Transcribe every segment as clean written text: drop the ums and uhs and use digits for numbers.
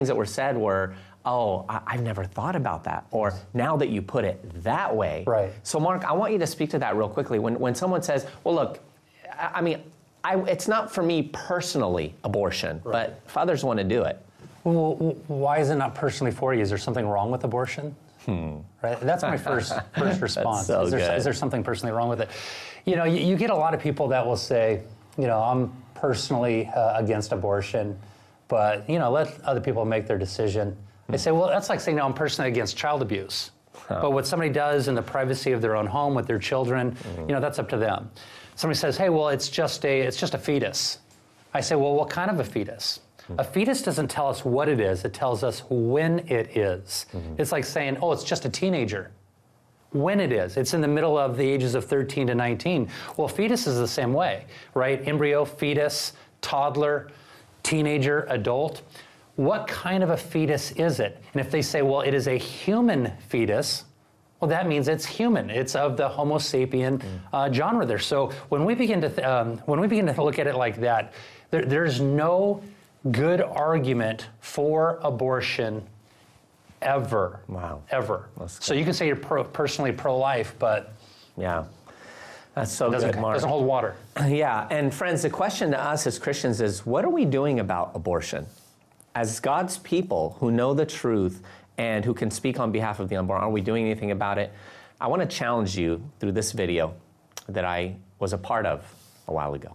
that were said were, oh, I've never thought about that, or now that you put it that way. Right. So Mark, I want you to speak to that real quickly. When someone says, well, look, I mean, it's not for me personally, abortion, right, but if others want to do it. Well, why is it not personally for you? Is there something wrong with abortion? Right. That's my first response. So is there something personally wrong with it? You know, you get a lot of people that will say, you know, I'm personally against abortion, but, you know, let other people make their decision. They say, well, that's like saying, no, I'm personally against child abuse. But what somebody does in the privacy of their own home with their children, you know, that's up to them. Somebody says, hey, well, it's just a fetus. I say, well, what kind of a fetus? A fetus doesn't tell us what it is. It tells us when it is. It's like saying, oh, it's just a teenager. When it is. It's in the middle of the ages of 13 to 19. Well, fetus is the same way, right? Embryo, fetus, toddler, teenager, adult. What kind of a fetus is it? And if they say, well, it is a human fetus, well, that means it's human. It's of the Homo sapien genre there. So when we begin to look at it like that, there's no good argument for abortion ever. Wow. Ever. So you can say you're personally pro-life, but yeah, that's so good, Mark. It doesn't hold water. Yeah, and friends, the question to us as Christians is, what are we doing about abortion? As God's people who know the truth and who can speak on behalf of the unborn, are we doing anything about it? I want to challenge you through this video that I was a part of a while ago.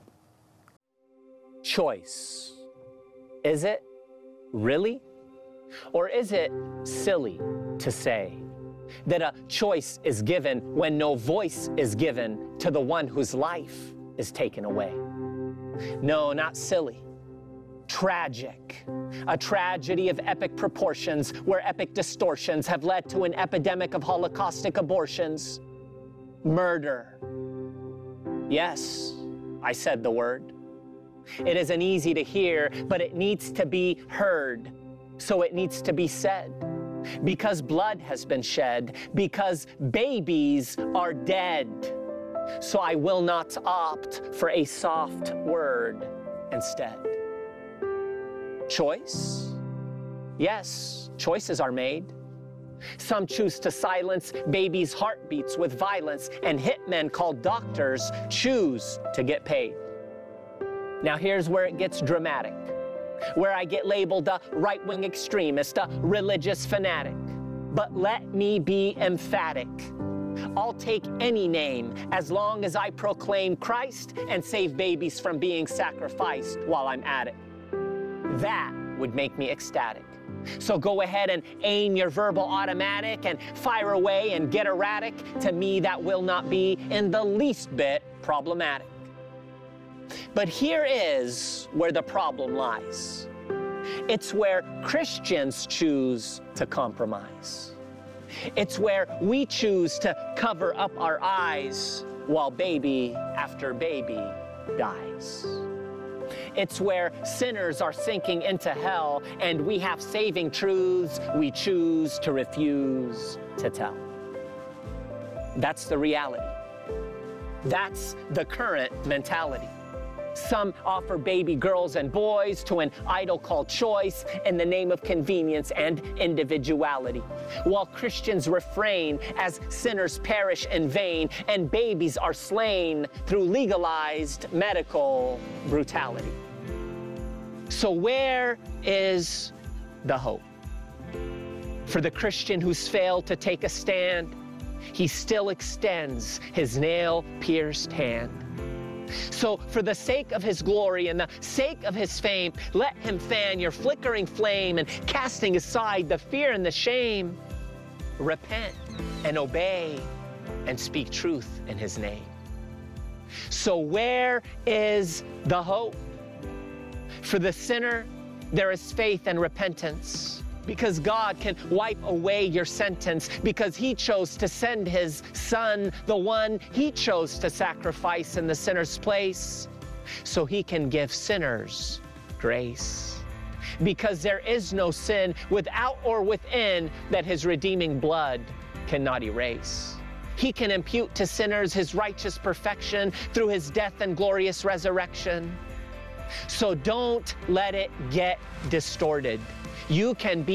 Choice. Is it really? Or is it silly to say that a choice is given when no voice is given to the one whose life is taken away? No, not silly. Tragic. A tragedy of epic proportions where epic distortions have led to an epidemic of holocaustic abortions. Murder. Yes, I said the word. It isn't easy to hear, but it needs to be heard. So it needs to be said. Because blood has been shed, because babies are dead. So I will not opt for a soft word instead. Choice? Yes, choices are made. Some choose to silence babies' heartbeats with violence, and hitmen called doctors choose to get paid. Now here's where it gets dramatic, where I get labeled a right-wing extremist, a religious fanatic. But let me be emphatic. I'll take any name as long as I proclaim Christ and save babies from being sacrificed while I'm at it. That would make me ecstatic. So go ahead and aim your verbal automatic and fire away and get erratic. To me, that will not be in the least bit problematic. But here is where the problem lies. It's where Christians choose to compromise. It's where we choose to cover up our eyes while baby after baby dies. It's where sinners are sinking into hell and we have saving truths we choose to refuse to tell. That's the reality. That's the current mentality. Some offer baby girls and boys to an idol called choice in the name of convenience and individuality, while Christians refrain as sinners perish in vain and babies are slain through legalized medical brutality. So where is the hope? For the Christian who's failed to take a stand, he still extends his nail-pierced hand. So for the sake of his glory and the sake of his fame, let him fan your flickering flame and casting aside the fear and the shame, repent and obey and speak truth in his name. So where is the hope? For the sinner, there is faith and repentance, because God can wipe away your sentence, because he chose to send his son, the one he chose to sacrifice in the sinner's place, so he can give sinners grace. Because there is no sin without or within that his redeeming blood cannot erase. He can impute to sinners his righteous perfection through his death and glorious resurrection. So don't let it get distorted. You can be